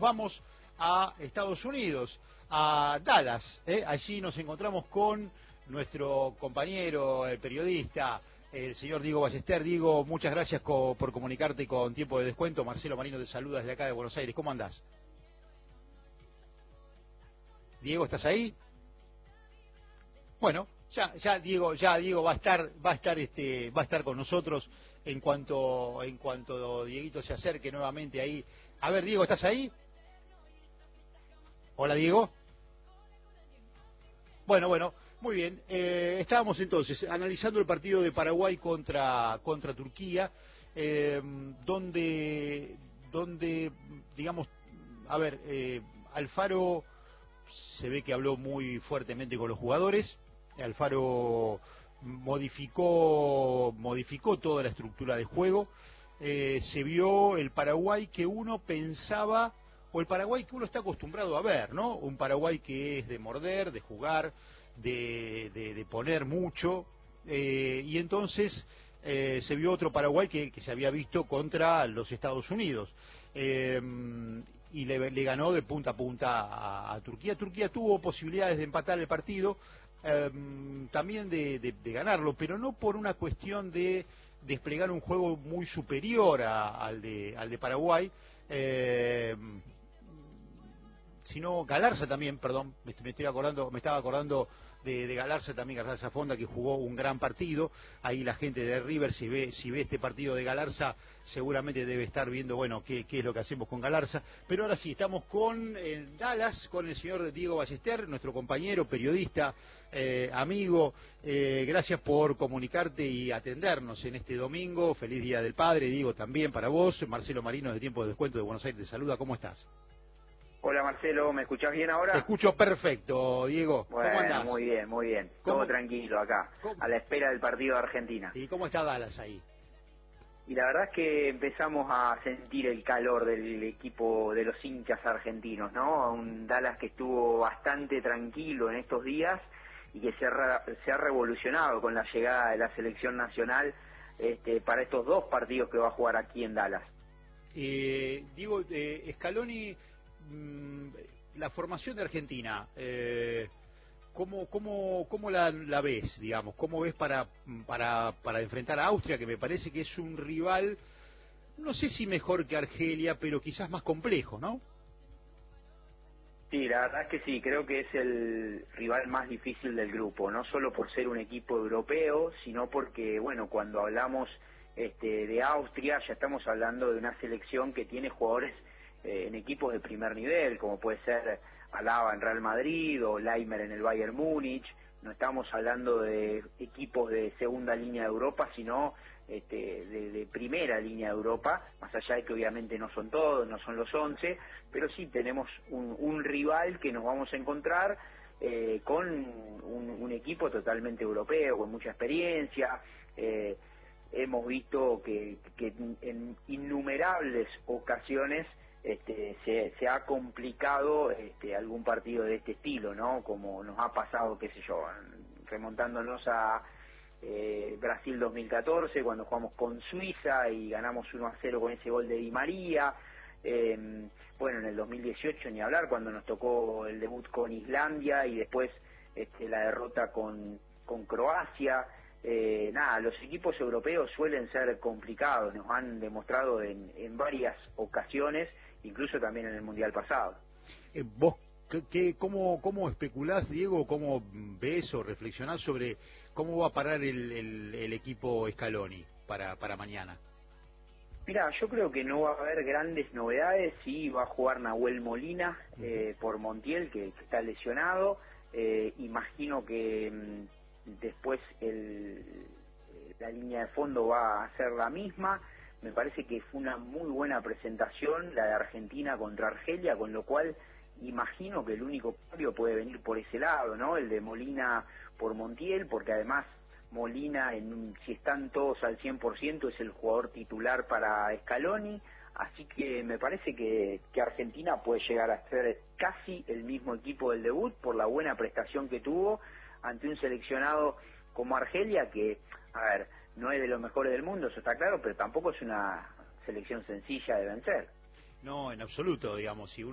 vamos a Estados Unidos, a Dallas. Allí nos encontramos con nuestro compañero, el periodista, el señor Diego Ballester. Diego, muchas gracias por comunicarte con Tiempo de Descuento. Marcelo Marino te saluda desde acá de Buenos Aires. ¿Cómo andás? Diego, ¿estás ahí? Bueno, ya Diego va a estar con nosotros en cuanto Dieguito se acerque nuevamente ahí. A ver, Diego, ¿estás ahí? Hola, Diego. Bueno, muy bien. Estábamos entonces analizando el partido de Paraguay contra Turquía, donde digamos, a ver, Alfaro se ve que habló muy fuertemente con los jugadores. Alfaro modificó toda la estructura de juego. Se vio el Paraguay que uno pensaba, o el Paraguay que uno está acostumbrado a ver, ¿no? Un Paraguay que es de morder, de jugar, de poner mucho, y entonces se vio otro Paraguay que se había visto contra los Estados Unidos. Y le ganó de punta a punta a Turquía. Turquía tuvo posibilidades de empatar el partido, también de ganarlo, pero no por una cuestión de desplegar un juego muy superior al de Paraguay, sino Galarza también, perdón, me estaba acordando de Galarza también, Galarza Fonda, que jugó un gran partido. Ahí la gente de River, si ve este partido de Galarza, seguramente debe estar viendo, bueno, qué es lo que hacemos con Galarza. Pero ahora sí, estamos con Dallas, con el señor Diego Ballester, nuestro compañero, periodista, amigo. Gracias por comunicarte y atendernos en este domingo. Feliz Día del Padre, Diego, también para vos. Marcelo Marino, de Tiempo de Descuento de Buenos Aires, te saluda. ¿Cómo estás? Hola Marcelo, ¿me escuchás bien ahora? Te escucho perfecto, Diego. Bueno, ¿Cómo andás? muy bien. ¿Cómo? Todo tranquilo acá, a la espera del partido de Argentina. ¿Y cómo está Dallas ahí? Y la verdad es que empezamos a sentir el calor del equipo de los hinchas argentinos, ¿no? Un Dallas que estuvo bastante tranquilo en estos días y que se ha revolucionado con la llegada de la selección nacional para estos dos partidos que va a jugar aquí en Dallas. Diego, Scaloni, la formación de Argentina, ¿cómo la ves, digamos? ¿Cómo ves para enfrentar a Austria, que me parece que es un rival, no sé si mejor que Argelia, pero quizás más complejo, ¿no? Sí, la verdad es que sí, creo que es el rival más difícil del grupo, no solo por ser un equipo europeo, sino porque, bueno, cuando hablamos de Austria, ya estamos hablando de una selección que tiene jugadores en equipos de primer nivel, como puede ser Alaba en Real Madrid o Laimer en el Bayern Múnich. No estamos hablando de equipos de segunda línea de Europa, sino de primera línea de Europa, más allá de que obviamente no son todos, no son los 11, pero sí tenemos un rival que nos vamos a encontrar con un equipo totalmente europeo, con mucha experiencia. Hemos visto que en innumerables ocasiones se ha complicado algún partido de este estilo, ¿no? Como nos ha pasado, qué sé yo, remontándonos a Brasil 2014, cuando jugamos con Suiza y ganamos 1-0 con ese gol de Di María. Bueno, en el 2018 ni hablar, cuando nos tocó el debut con Islandia y después la derrota con Croacia. Nada, los equipos europeos suelen ser complicados, nos han demostrado en varias ocasiones, incluso también en el Mundial pasado. ¿Vos cómo especulás, Diego, cómo ves o reflexionás sobre cómo va a parar el equipo Scaloni para mañana? Mira, yo creo que no va a haber grandes novedades. Sí, va a jugar Nahuel Molina por Montiel, que está lesionado. Imagino que después la línea de fondo va a ser la misma. Me parece que fue una muy buena presentación la de Argentina contra Argelia, con lo cual imagino que el único cambio puede venir por ese lado, ¿no? El de Molina por Montiel, porque además Molina, si están todos al 100%, es el jugador titular para Scaloni, así que me parece que Argentina puede llegar a ser casi el mismo equipo del debut por la buena prestación que tuvo ante un seleccionado como Argelia, que, a ver, no es de los mejores del mundo, eso está claro, pero tampoco es una selección sencilla de vencer. No, en absoluto, digamos, si uno